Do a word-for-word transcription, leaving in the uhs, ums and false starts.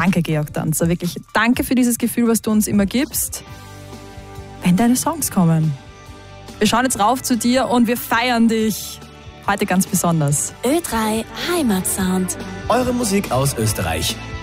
Danke, Georg Danzer, wirklich danke für dieses Gefühl, was du uns immer gibst, wenn deine Songs kommen. Wir schauen jetzt rauf zu dir und wir feiern dich heute ganz besonders. Ö drei Heimatsound. Eure Musik aus Österreich.